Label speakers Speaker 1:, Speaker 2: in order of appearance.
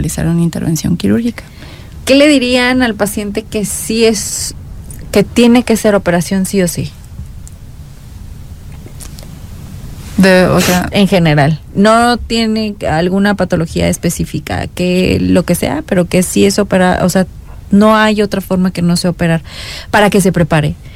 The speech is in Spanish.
Speaker 1: realizar una intervención quirúrgica.
Speaker 2: ¿Qué le dirían al paciente que que tiene que ser operación sí o sí?
Speaker 1: O sea,
Speaker 2: en general, no tiene alguna patología específica, que lo que sea, pero que sí es operar, o sea, no hay otra forma que no sea operar, para que se prepare.